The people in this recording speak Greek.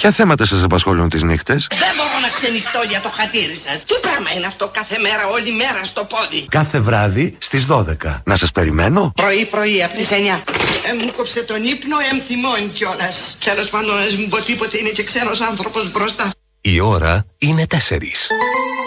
Ποια θέματα σας απασχολούν τις νύχτες? Δεν μπορώ να ξενυχτώ για το χατήρι σας. Τι πράγμα είναι αυτό κάθε μέρα, όλη μέρα στο πόδι? Κάθε βράδυ στις 12. Να σας περιμένω? Πρωί από τις 9. Μου κόψε τον ύπνο, θυμώνει κιόλας. Τέλος πάντων, ας μην πω τίποτε, είναι και ξένος άνθρωπος μπροστά. Η ώρα είναι 4.